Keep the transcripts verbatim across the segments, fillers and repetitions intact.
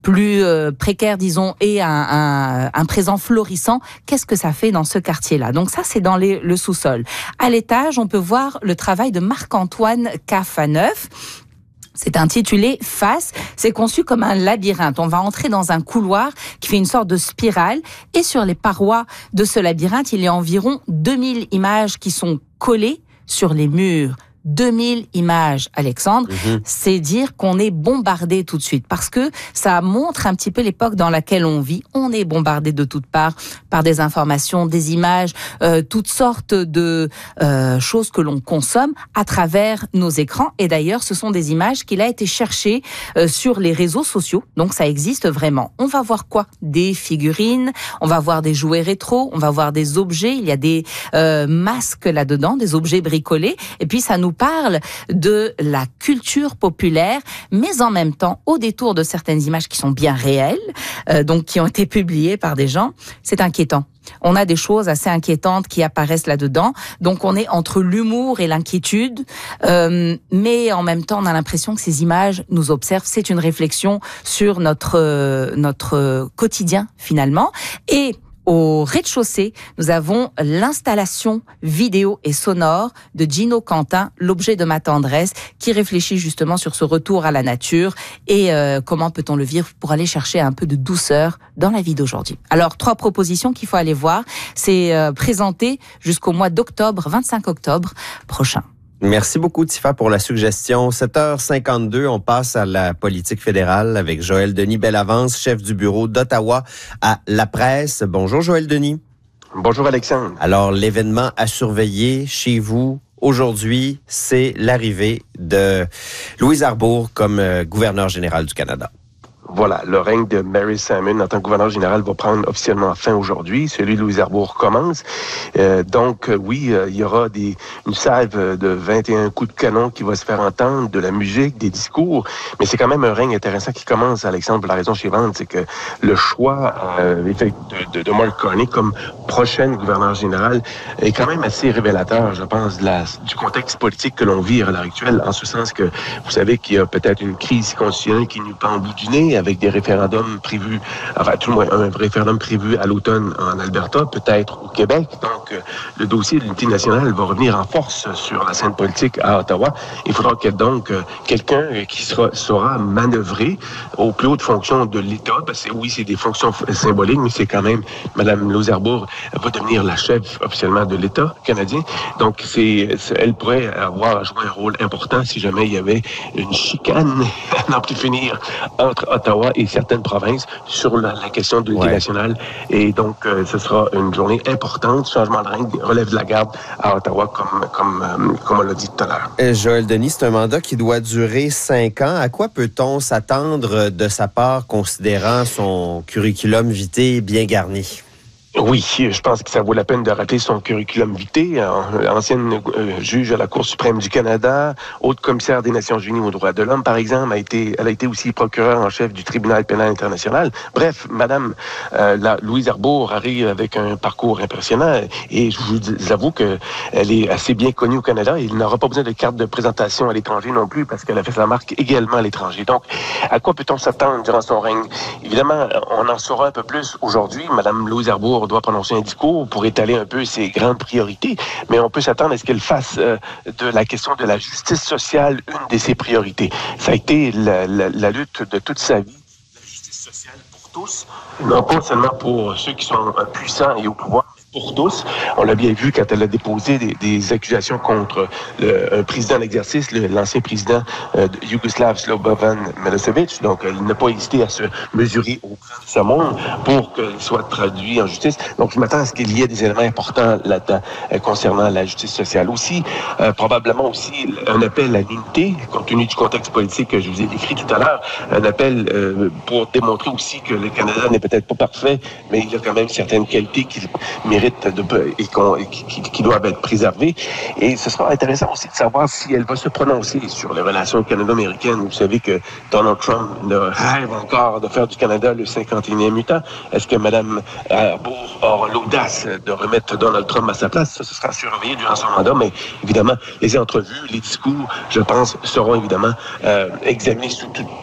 plus euh, précaire, disons, et un, un, un présent florissant, qu'est-ce que ça fait dans ce quartier-là? Donc ça, c'est dans les, le sous-sol. À l'étage, on peut voir le travail de Marc-Antoine Cafaneuf. C'est intitulé « Face ». C'est conçu comme un labyrinthe. On va entrer dans un couloir qui fait une sorte de spirale. Et sur les parois de ce labyrinthe, il y a environ deux mille images qui sont collées sur les murs. deux mille images, Alexandre, mmh. c'est dire qu'on est bombardé tout de suite. Parce que ça montre un petit peu l'époque dans laquelle on vit. On est bombardé de toutes parts par des informations, des images, euh, toutes sortes de euh, choses que l'on consomme à travers nos écrans. Et d'ailleurs, ce sont des images qu'il a été chercher euh, sur les réseaux sociaux. Donc, ça existe vraiment. On va voir quoi? Des figurines, on va voir des jouets rétro, on va voir des objets. Il y a des euh, masques là-dedans, des objets bricolés. Et puis, ça nous parle de la culture populaire, mais en même temps, au détour de certaines images qui sont bien réelles, euh, donc qui ont été publiées par des gens, c'est inquiétant. On a des choses assez inquiétantes qui apparaissent là-dedans. Donc, on est entre l'humour et l'inquiétude. Euh, mais en même temps, on a l'impression que ces images nous observent. C'est une réflexion sur notre, euh, notre quotidien, finalement. Et au rez-de-chaussée, nous avons l'installation vidéo et sonore de Gino Quentin, l'objet de ma tendresse, qui réfléchit justement sur ce retour à la nature et euh, comment peut-on le vivre pour aller chercher un peu de douceur dans la vie d'aujourd'hui. Alors, trois propositions qu'il faut aller voir. C'est euh, présenté jusqu'au mois d'octobre, vingt-cinq octobre prochain. Merci beaucoup, Tifa, pour la suggestion. sept heures cinquante-deux, on passe à la politique fédérale avec Joël Denis Bellavance, chef du bureau d'Ottawa à La Presse. Bonjour, Joël Denis. Bonjour, Alexandre. Alors, l'événement à surveiller chez vous aujourd'hui, c'est l'arrivée de Louise Arbour comme euh, gouverneur général du Canada. Voilà, le règne de Mary Simon en tant que gouverneur général va prendre officiellement fin aujourd'hui. Celui de Louise Arbour commence. Euh, donc, euh, oui, euh, il y aura des, une salve de vingt et un coups de canon qui va se faire entendre, de la musique, des discours. Mais c'est quand même un règne intéressant qui commence, Alexandre, pour la raison suivante, c'est que le choix euh, de, de, de Mark Carney comme prochaine gouverneur général est quand même assez révélateur, je pense, de la, du contexte politique que l'on vit à l'heure actuelle, en ce sens que vous savez qu'il y a peut-être une crise constitutionnelle qui nous pend au bout du nez, avec des référendums prévus, enfin tout le moins un référendum prévu à l'automne en Alberta, peut-être au Québec. Donc, euh, le dossier de l'unité nationale va revenir en force sur la scène politique à Ottawa. Il faudra que donc euh, quelqu'un qui sera, saura manœuvrer aux plus hautes fonctions de l'État, parce que oui, c'est des fonctions symboliques, mais c'est quand même, Mme Louise Arbour va devenir la chef officiellement de l'État canadien. Donc, c'est, c'est elle pourrait avoir joué un rôle important si jamais il y avait une chicane, à n'en plus finir, entre Ottawa et certaines provinces sur la, la question de l'unité ouais. nationale. Et donc, euh, ce sera une journée importante. Changement de règne, relève de la garde à Ottawa, comme, comme, euh, comme on l'a dit tout à l'heure. Euh, Joël Denis, c'est un mandat qui doit durer cinq ans. À quoi peut-on s'attendre de sa part, considérant son curriculum vitae bien garni? Oui, je pense que ça vaut la peine de rappeler son curriculum vitae. Ancienne euh, juge à la Cour suprême du Canada, haute commissaire des Nations unies aux droits de l'homme, par exemple, a été, elle a été aussi procureure en chef du tribunal pénal international. Bref, Madame euh, la, Louise Arbour arrive avec un parcours impressionnant et je vous avoue que elle est assez bien connue au Canada. Il n'aura pas besoin de carte de présentation à l'étranger non plus parce qu'elle a fait sa marque également à l'étranger. Donc, à quoi peut-on s'attendre durant son règne? Évidemment, on en saura un peu plus aujourd'hui. Madame Louise Arbour doit prononcer un discours pour étaler un peu ses grandes priorités, mais on peut s'attendre à ce qu'elle fasse euh, de la question de la justice sociale une de ses priorités. Ça a été la, la, la lutte de toute sa vie, la justice sociale pour tous, non pas seulement pour ceux qui sont puissants et au pouvoir, pour tous. On l'a bien vu quand elle a déposé des, des accusations contre le, un président d'exercice, le, l'ancien président euh, de Yougoslav Slobodan Milosevic. Donc, elle n'a pas hésité à se mesurer au grand de ce monde pour qu'il soit traduit en justice. Donc, je m'attends à ce qu'il y ait des éléments importants là-dedans euh, concernant la justice sociale. Aussi, euh, probablement aussi un appel à l'unité, compte tenu du contexte politique que je vous ai décrit tout à l'heure, un appel euh, pour démontrer aussi que le Canada n'est peut-être pas parfait, mais il y a quand même certaines qualités qui méritent De, et, et qui, qui doivent être préservées. Et ce sera intéressant aussi de savoir si elle va se prononcer sur les relations canado-américaines. Vous savez que Donald Trump rêve encore de faire du Canada le cinquante et unième État. Est-ce que Mme Arbour aura l'audace de remettre Donald Trump à sa place? Ça, ce sera surveillé durant son mandat, mais évidemment, les entrevues, les discours, je pense, seront évidemment euh, examinés sous, tout, sous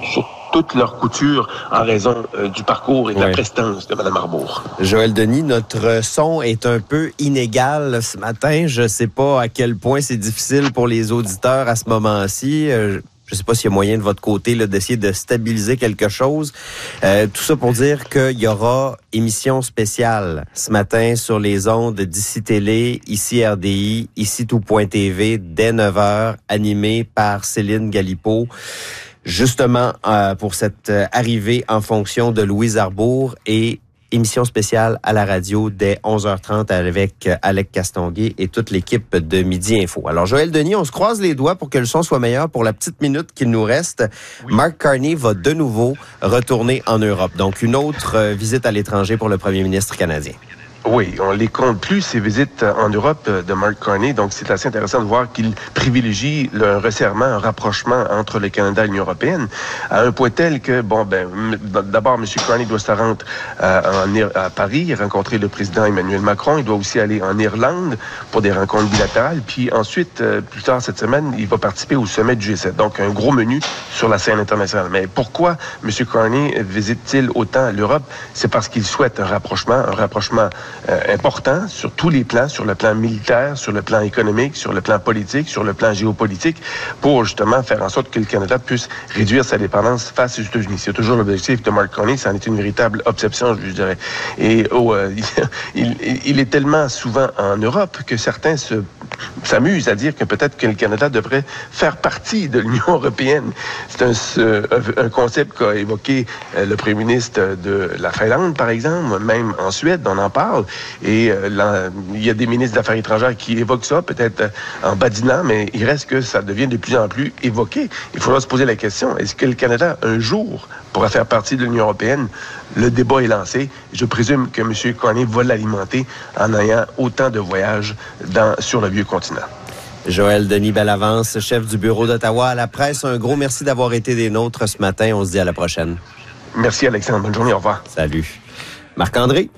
toute leur couture en raison euh, du parcours et de oui. la prestance de Mme Arbour. Joël Denis, notre son est un peu inégal ce matin. Je ne sais pas à quel point c'est difficile pour les auditeurs à ce moment-ci. Euh, Je ne sais pas s'il y a moyen de votre côté là, d'essayer de stabiliser quelque chose. Euh, tout ça pour dire qu'il y aura émission spéciale ce matin sur les ondes d'Ici Télé, Ici R D I, Ici Tout.tv, dès neuf heures, animée par Céline Galipeau. Justement, euh, pour cette euh, arrivée en fonction de Louise Arbour et émission spéciale à la radio dès onze heures trente avec euh, Alec Castonguay et toute l'équipe de Midi Info. Alors, Joël Denis, on se croise les doigts pour que le son soit meilleur pour la petite minute qu'il nous reste. Oui. Mark Carney va de nouveau retourner en Europe. Donc, une autre euh, visite à l'étranger pour le premier ministre canadien. Oui, on les compte plus, ces visites en Europe de Mark Carney. Donc, c'est assez intéressant de voir qu'il privilégie le resserrement, un rapprochement entre le Canada et l'Union européenne, à un point tel que, bon, ben, d'abord, M. Carney doit se rendre euh, en, à Paris, rencontrer le président Emmanuel Macron. Il doit aussi aller en Irlande pour des rencontres bilatérales. Puis ensuite, euh, plus tard cette semaine, il va participer au sommet du G sept. Donc, un gros menu sur la scène internationale. Mais pourquoi M. Carney visite-t-il autant l'Europe? C'est parce qu'il souhaite un rapprochement, un rapprochement Euh, important sur tous les plans, sur le plan militaire, sur le plan économique, sur le plan politique, sur le plan géopolitique, pour justement faire en sorte que le Canada puisse réduire sa dépendance face aux États-Unis. C'est toujours l'objectif de Mark Carney, ça en est une véritable obsession, je dirais. Et oh, euh, il, il, il est tellement souvent en Europe que certains se s'amusent à dire que peut-être que le Canada devrait faire partie de l'Union européenne. C'est un, un, un concept qu'a évoqué euh, le premier ministre de la Finlande, par exemple, même en Suède, on en parle. Et euh, là, il y a des ministres des Affaires étrangères qui évoquent ça, peut-être euh, en badinant, mais il reste que ça devient de plus en plus évoqué. Il faudra se poser la question, est-ce que le Canada, un jour, pourra faire partie de l'Union européenne? Le débat est lancé. Je présume que M. Carney va l'alimenter en ayant autant de voyages dans, sur le vieux continent. Joël Denis Bellavance, chef du bureau d'Ottawa à la presse. Un gros merci d'avoir été des nôtres ce matin. On se dit à la prochaine. Merci, Alexandre. Bonne journée. Au revoir. Salut. Marc-André?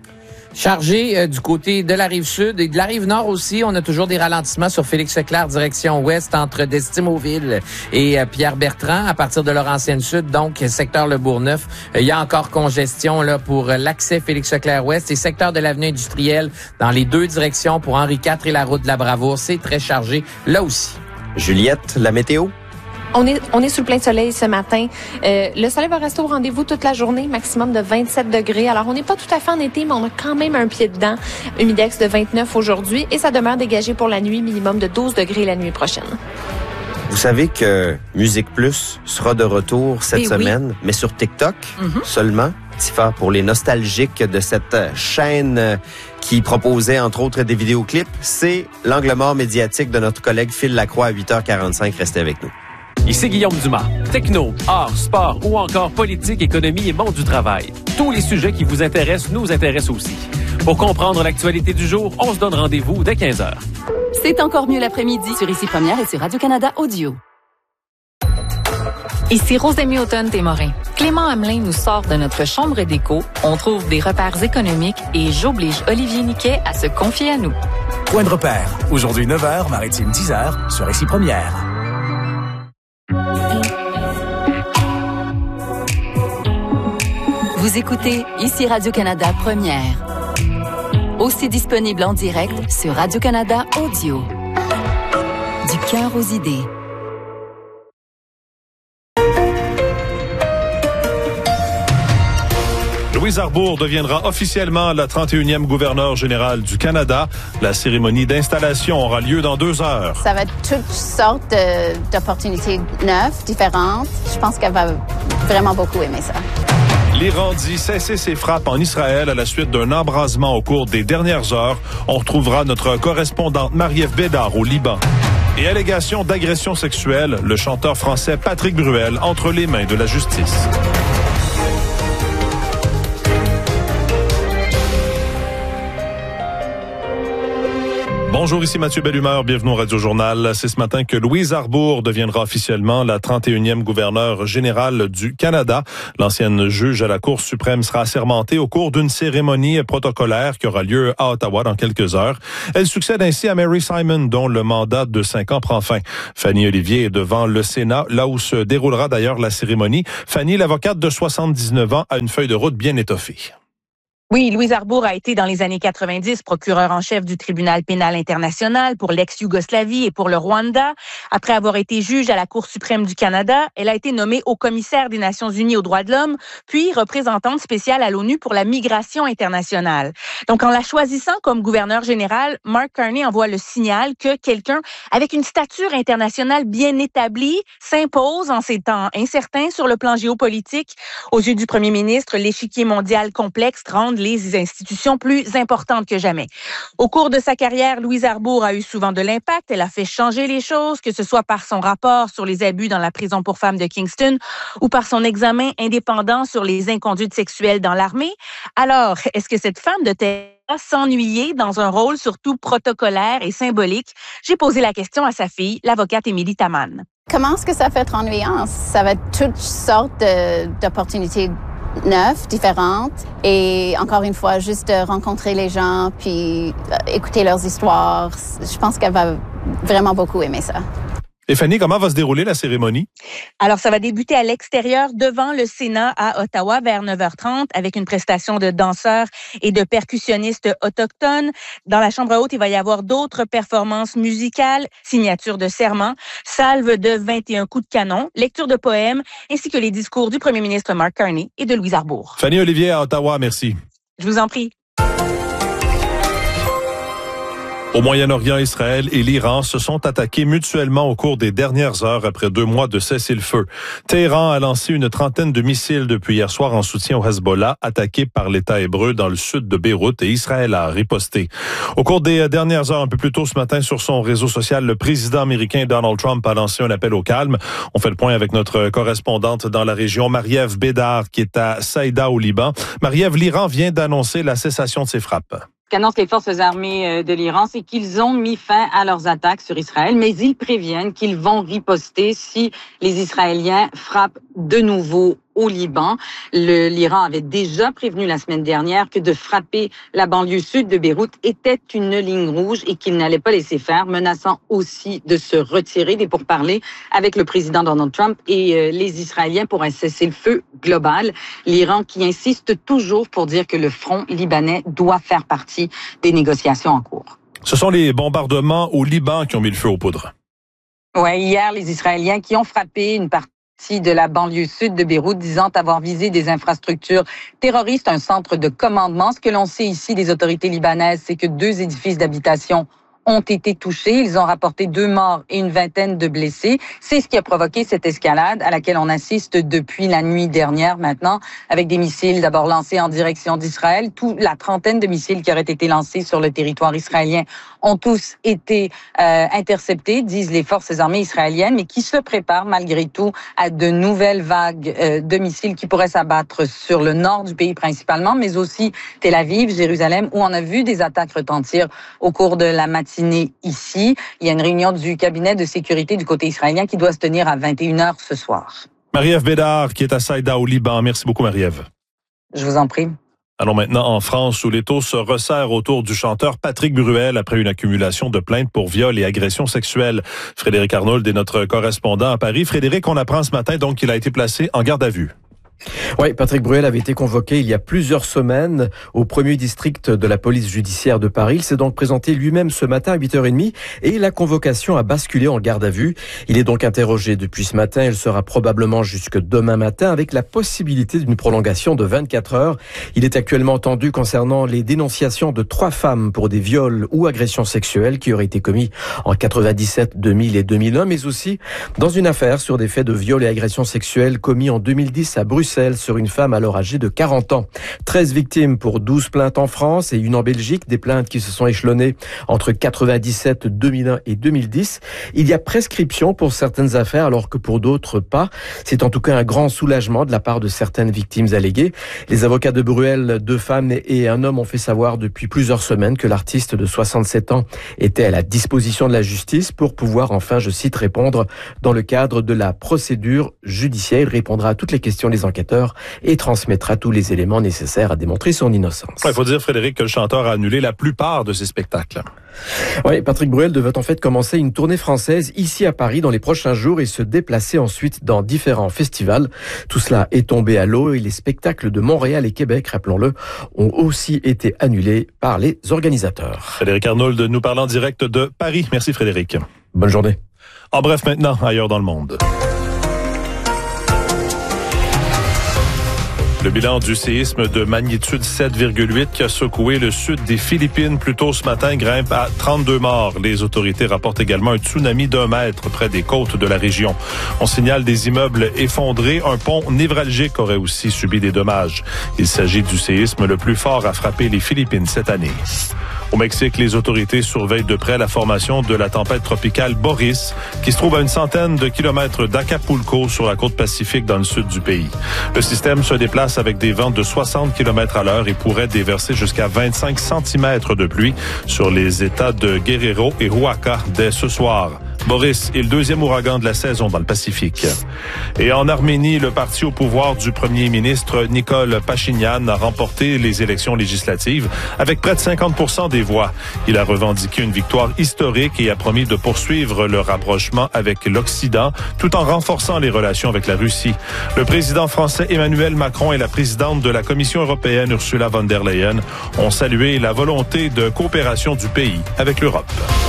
Chargé euh, du côté de la Rive-Sud et de la Rive-Nord aussi, on a toujours des ralentissements sur Félix-Leclerc, direction ouest, entre Destimoville et euh, Pierre-Bertrand, à partir de Laurentienne-Sud, donc secteur Le Bourgneuf. Euh, il y a encore congestion là pour euh, l'accès Félix-Leclerc-Ouest et secteur de l'avenue industrielle dans les deux directions pour Henri quatre et la route de la Bravoure. C'est très chargé là aussi. Juliette, la météo? On est, on est sous le plein soleil ce matin. Euh, le soleil va rester au rendez-vous toute la journée, maximum de vingt-sept degrés. Alors, on n'est pas tout à fait en été, mais on a quand même un pied dedans. Humidex de vingt-neuf aujourd'hui et ça demeure dégagé pour la nuit, minimum de douze degrés la nuit prochaine. Vous savez que Musique Plus sera de retour cette Et semaine, oui. mais sur TikTok Mm-hmm. seulement. Tifa, pour les nostalgiques de cette chaîne qui proposait entre autres des vidéoclips, c'est l'angle mort médiatique de notre collègue Phil Lacroix à huit heures quarante-cinq. Restez avec nous. Ici Guillaume Dumas. Techno, art, sport ou encore politique, économie et monde du travail. Tous les sujets qui vous intéressent nous intéressent aussi. Pour comprendre l'actualité du jour, on se donne rendez-vous dès quinze heures. C'est encore mieux l'après-midi sur Ici Première et sur Radio-Canada Audio. Ici Rosemée Automne-Témorin. Clément Hamelin nous sort de notre chambre d'écho. On trouve des repères économiques et j'oblige Olivier Niquet à se confier à nous. Point de repère. Aujourd'hui neuf heures, Maritime dix heures, sur Ici Première. Vous écoutez Ici Radio-Canada Première. Aussi disponible en direct sur Radio-Canada Audio. Du cœur aux idées. Louise Arbour deviendra officiellement la trente et unième gouverneure générale du Canada. La cérémonie d'installation aura lieu dans deux heures. Ça va être toutes sortes de, d'opportunités neuves, différentes. Je pense qu'elle va vraiment beaucoup aimer ça. L'Iran dit cesser ses frappes en Israël à la suite d'un embrasement au cours des dernières heures. On retrouvera notre correspondante Marie-Ève Bédard au Liban. Et allégation d'agression sexuelle, le chanteur français Patrick Bruel entre les mains de la justice. Bonjour. Bonjour, ici Mathieu Bellumeur, bienvenue au Radio Journal. C'est ce matin que Louise Arbour deviendra officiellement la trente et unième gouverneure générale du Canada. L'ancienne juge à la Cour suprême sera assermentée au cours d'une cérémonie protocolaire qui aura lieu à Ottawa dans quelques heures. Elle succède ainsi à Mary Simon, dont le mandat de cinq ans prend fin. Fanny Olivier est devant le Sénat, là où se déroulera d'ailleurs la cérémonie. Fanny, l'avocate de soixante-dix-neuf ans, a une feuille de route bien étoffée. Oui, Louise Arbour a été dans les années quatre-vingt-dix procureur en chef du tribunal pénal international pour l'ex-Yougoslavie et pour le Rwanda. Après avoir été juge à la Cour suprême du Canada, elle a été nommée haut-commissaire des Nations unies aux droits de l'homme, puis représentante spéciale à l'ONU pour la migration internationale. Donc, en la choisissant comme gouverneur général, Mark Carney envoie le signal que quelqu'un avec une stature internationale bien établie s'impose en ces temps incertains sur le plan géopolitique. Aux yeux du premier ministre, l'échiquier mondial complexe rend les institutions plus importantes que jamais. Au cours de sa carrière, Louise Arbour a eu souvent de l'impact. Elle a fait changer les choses, que ce soit par son rapport sur les abus dans la prison pour femmes de Kingston ou par son examen indépendant sur les inconduites sexuelles dans l'armée. Alors, est-ce que cette femme de terrain s'ennuyer dans un rôle surtout protocolaire et symbolique? J'ai posé la question à sa fille, l'avocate Émilie Taman. Comment est-ce que ça fait être ennuyant? Ça va être toutes sortes de, d'opportunités neuves, différentes. Et encore une fois, juste de rencontrer les gens puis écouter leurs histoires. Je pense qu'elle va vraiment beaucoup aimer ça. Et Fanny, comment va se dérouler la cérémonie? Alors, ça va débuter à l'extérieur devant le Sénat à Ottawa vers neuf heures trente avec une prestation de danseurs et de percussionnistes autochtones. Dans la chambre haute, il va y avoir d'autres performances musicales, signature de serment, salve de vingt et un coups de canon, lecture de poèmes, ainsi que les discours du premier ministre Mark Carney et de Louise Arbour. Fanny Olivier à Ottawa, merci. Je vous en prie. Au Moyen-Orient, Israël et l'Iran se sont attaqués mutuellement au cours des dernières heures après deux mois de cessez-le-feu. Téhéran a lancé une trentaine de missiles depuis hier soir en soutien au Hezbollah, attaqué par l'État hébreu dans le sud de Beyrouth, et Israël a riposté. Au cours des dernières heures, un peu plus tôt ce matin, sur son réseau social, le président américain Donald Trump a lancé un appel au calme. On fait le point avec notre correspondante dans la région, Marie-Ève Bédard, qui est à Saïda au Liban. Marie-Ève, l'Iran vient d'annoncer la cessation de ses frappes. Qu'annoncent les forces armées de l'Iran, c'est qu'ils ont mis fin à leurs attaques sur Israël, mais ils préviennent qu'ils vont riposter si les Israéliens frappent de nouveau au Liban. Le, L'Iran avait déjà prévenu la semaine dernière que de frapper la banlieue sud de Beyrouth était une ligne rouge et qu'il n'allait pas laisser faire, menaçant aussi de se retirer des pourparlers avec le président Donald Trump et euh, les Israéliens pour un cessez-le-feu global. L'Iran qui insiste toujours pour dire que le front libanais doit faire partie des négociations en cours. Ce sont les bombardements au Liban qui ont mis le feu aux poudres. Ouais, hier, les Israéliens qui ont frappé une partie de la banlieue sud de Beyrouth, disant avoir visé des infrastructures terroristes, un centre de commandement. Ce que l'on sait ici des autorités libanaises, c'est que deux édifices d'habitation ont été touchés. Ils ont rapporté deux morts et une vingtaine de blessés. C'est ce qui a provoqué cette escalade à laquelle on assiste depuis la nuit dernière maintenant, avec des missiles d'abord lancés en direction d'Israël. Tout, la trentaine de missiles qui auraient été lancés sur le territoire israélien ont tous été euh, interceptés, disent les forces armées israéliennes, mais qui se préparent malgré tout à de nouvelles vagues euh, de missiles qui pourraient s'abattre sur le nord du pays principalement, mais aussi Tel Aviv, Jérusalem, où on a vu des attaques retentir au cours de la matinée ici. Il y a une réunion du cabinet de sécurité du côté israélien qui doit se tenir à vingt et une heures ce soir. Marie-Ève Bédard, qui est à Saïda au Liban. Merci beaucoup, Marie-Ève. Je vous en prie. Allons maintenant en France, où l'étau se resserre autour du chanteur Patrick Bruel après une accumulation de plaintes pour viol et agressions sexuelles. Frédéric Arnould est notre correspondant à Paris. Frédéric, on apprend ce matin donc qu'il a été placé en garde à vue. Oui, Patrick Bruel avait été convoqué il y a plusieurs semaines au premier district de la police judiciaire de Paris. Il s'est donc présenté lui-même ce matin à huit heures trente et la convocation a basculé en garde à vue. Il est donc interrogé depuis ce matin. Il sera probablement jusque demain matin avec la possibilité d'une prolongation de vingt-quatre heures. Il est actuellement entendu concernant les dénonciations de trois femmes pour des viols ou agressions sexuelles qui auraient été commis en quatre-vingt-dix-sept, deux mille et deux mille un, mais aussi dans une affaire sur des faits de viols et agressions sexuelles commis en deux mille dix à Bruxelles. Bruxelles sur une femme alors âgée de quarante ans. treize victimes pour douze plaintes en France et une en Belgique, des plaintes qui se sont échelonnées entre quatre-vingt-dix-sept, deux mille un et deux mille dix. Il y a prescription pour certaines affaires alors que pour d'autres pas. C'est en tout cas un grand soulagement de la part de certaines victimes alléguées. Les avocats de Bruel, deux femmes et un homme ont fait savoir depuis plusieurs semaines que l'artiste de soixante-sept ans était à la disposition de la justice pour pouvoir enfin, je cite, répondre dans le cadre de la procédure judiciaire. Il répondra à toutes les questions des enquêteurs et transmettra tous les éléments nécessaires à démontrer son innocence. Il faut dire, Frédéric, que le chanteur a annulé la plupart de ses spectacles. Oui, Patrick Bruel devait en fait commencer une tournée française ici à Paris dans les prochains jours et se déplacer ensuite dans différents festivals. Tout cela est tombé à l'eau et les spectacles de Montréal et Québec, rappelons-le, ont aussi été annulés par les organisateurs. Frédéric Arnould nous parle en direct de Paris. Merci Frédéric. Bonne journée. En bref, maintenant, ailleurs dans le monde. Le bilan du séisme de magnitude sept virgule huit qui a secoué le sud des Philippines plus tôt ce matin grimpe à trente-deux morts. Les autorités rapportent également un tsunami d'un mètre près des côtes de la région. On signale des immeubles effondrés. Un pont névralgique aurait aussi subi des dommages. Il s'agit du séisme le plus fort à frapper les Philippines cette année. Au Mexique, les autorités surveillent de près la formation de la tempête tropicale Boris, qui se trouve à une centaine de kilomètres d'Acapulco sur la côte pacifique dans le sud du pays. Le système se déplace avec des vents de soixante kilomètres à l'heure et pourrait déverser jusqu'à vingt-cinq centimètres de pluie sur les États de Guerrero et Oaxaca dès ce soir. Boris est le deuxième ouragan de la saison dans le Pacifique. Et en Arménie, le parti au pouvoir du premier ministre Nikol Pachinian a remporté les élections législatives avec près de cinquante pour cent des voix. Il a revendiqué une victoire historique et a promis de poursuivre le rapprochement avec l'Occident tout en renforçant les relations avec la Russie. Le président français Emmanuel Macron et la présidente de la Commission européenne Ursula von der Leyen ont salué la volonté de coopération du pays avec l'Europe.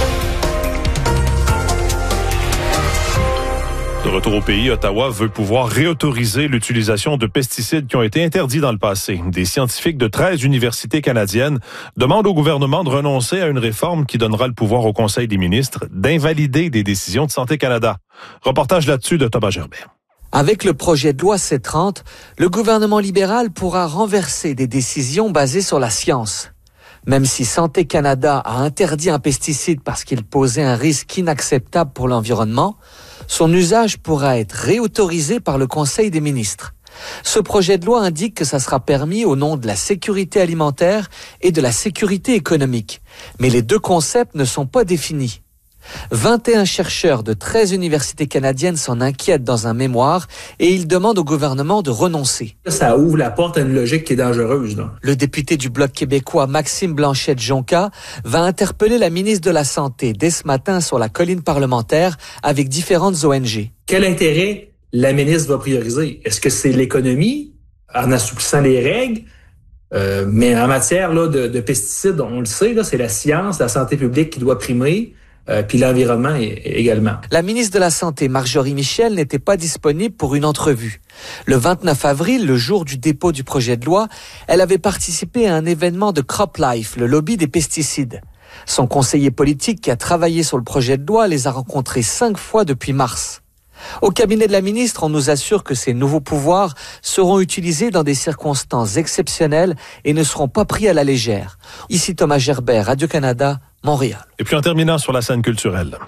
De retour au pays, Ottawa veut pouvoir réautoriser l'utilisation de pesticides qui ont été interdits dans le passé. Des scientifiques de treize universités canadiennes demandent au gouvernement de renoncer à une réforme qui donnera le pouvoir au Conseil des ministres d'invalider des décisions de Santé Canada. Reportage là-dessus de Thomas Gerbert. Avec le projet de loi C trente, le gouvernement libéral pourra renverser des décisions basées sur la science. Même si Santé Canada a interdit un pesticide parce qu'il posait un risque inacceptable pour l'environnement, son usage pourra être réautorisé par le Conseil des ministres. Ce projet de loi indique que ça sera permis au nom de la sécurité alimentaire et de la sécurité économique. Mais les deux concepts ne sont pas définis. vingt et un chercheurs de treize universités canadiennes s'en inquiètent dans un mémoire et ils demandent au gouvernement de renoncer. Ça ouvre la porte à une logique qui est dangereuse. Là. Le député du Bloc québécois, Maxime Blanchette-Jonca, va interpeller la ministre de la Santé dès ce matin sur la colline parlementaire avec différentes O N G. Quel intérêt la ministre va prioriser? Est-ce que c'est l'économie en assouplissant les règles? Euh, mais en matière là, de, de pesticides, on le sait, là, c'est la science, la santé publique qui doit primer. Euh, puis l'environnement également. La ministre de la Santé, Marjorie Michel, n'était pas disponible pour une entrevue. Le vingt-neuf avril, le jour du dépôt du projet de loi, elle avait participé à un événement de CropLife, le lobby des pesticides. Son conseiller politique qui a travaillé sur le projet de loi les a rencontrés cinq fois depuis mars. Au cabinet de la ministre, on nous assure que ces nouveaux pouvoirs seront utilisés dans des circonstances exceptionnelles et ne seront pas pris à la légère. Ici Thomas Gerbert, Radio-Canada, Montréal. Et puis en terminant sur la scène culturelle.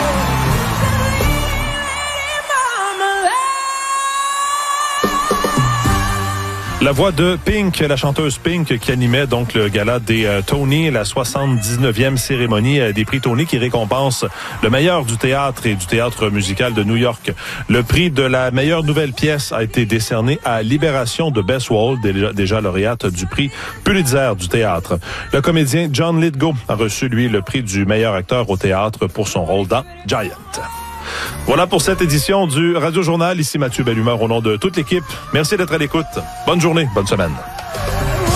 La voix de Pink, la chanteuse Pink qui animait donc le gala des euh, Tony, la soixante-dix-neuvième cérémonie euh, des prix Tony qui récompense le meilleur du théâtre et du théâtre musical de New York. Le prix de la meilleure nouvelle pièce a été décerné à Libération de Bess Wald, déjà, déjà lauréate du prix Pulitzer du théâtre. Le comédien John Lithgow a reçu, lui, le prix du meilleur acteur au théâtre pour son rôle dans Giant. Voilà pour cette édition du Radio Journal. Ici Mathieu Bellumeur au nom de toute l'équipe. Merci d'être à l'écoute. Bonne journée, bonne semaine.